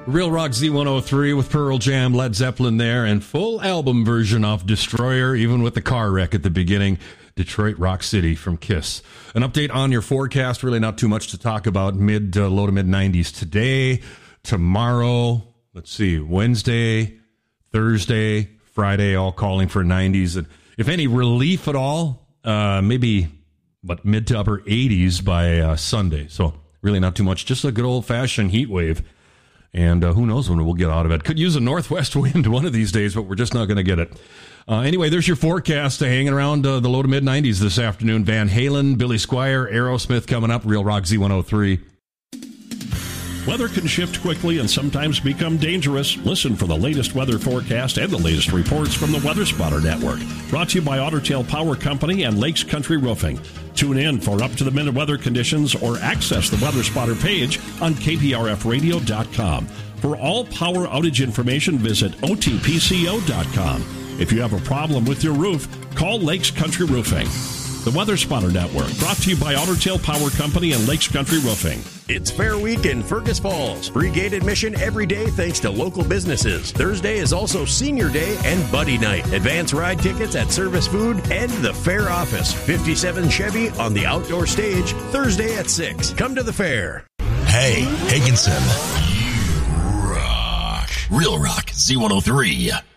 Real Rock Z103 with Pearl Jam, Led Zeppelin there, and full album version of Destroyer, even with the car wreck at the beginning. Detroit Rock City from Kiss. An update on your forecast, really not too much to talk about. Low to mid 90s today, tomorrow, let's see, Wednesday, Thursday, Friday, all calling for 90s. And if any relief at all, maybe mid to upper 80s by Sunday. So really not too much, just a good old-fashioned heat wave. And who knows when we'll get out of it. Could use a northwest wind one of these days, but we're just not going to get it. Anyway, there's your forecast hanging around the low to mid 90s this afternoon. Van Halen, Billy Squier, Aerosmith coming up. Real Rock Z103. Weather can shift quickly and sometimes become dangerous. Listen for the latest weather forecast and the latest reports from the Weather Spotter Network. Brought to you by Otter Tail Power Company and Lakes Country Roofing. Tune in for up-to-the-minute weather conditions or access the Weather Spotter page on KPRFradio.com. For all power outage information, visit OTPCO.com. If you have a problem with your roof, call Lakes Country Roofing. The Weather Spotter Network, brought to you by Otter Tail Power Company and Lakes Country Roofing. It's Fair Week in Fergus Falls. Free gate admission every day thanks to local businesses. Thursday is also Senior Day and Buddy Night. Advance ride tickets at Service Food and the Fair Office. 57 Chevy on the outdoor stage, Thursday at 6. Come to the fair. Hey, Higginson. You rock. Real Rock Z103.